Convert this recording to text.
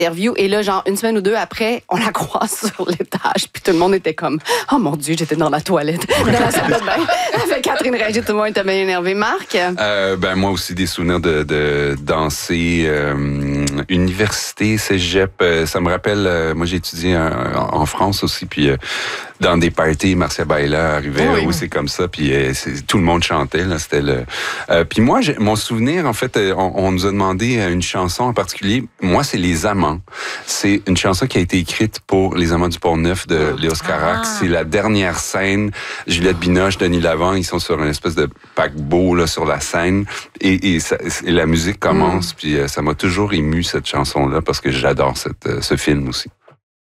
interview. Et là, genre, une semaine ou deux après, on la croise sur l'étage. Puis tout le monde était comme, oh mon Dieu, j'étais dans la toilette, dans la salle de bain, avec Catherine Régis. Tout le monde était bien énervé. Marc? Moi aussi, des souvenirs de danser, université, cégep. Ça me rappelle, moi j'ai étudié en France aussi, puis dans des parties, Marcia Baila arrivait, où c'est comme ça, puis tout le monde chantait, là, c'était le... puis moi, mon souvenir, en fait, on nous a demandé une chanson en particulier. Moi, c'est Les Amants. C'est une chanson qui a été écrite pour Les Amants du Pont-Neuf de Léos Carax. C'est la dernière scène. Juliette Binoche, Denis Lavant, ils sont sur une espèce de paquebot là, sur la scène, et la musique commence, puis ça m'a toujours ému, cette chanson-là, parce que j'adore ce film aussi.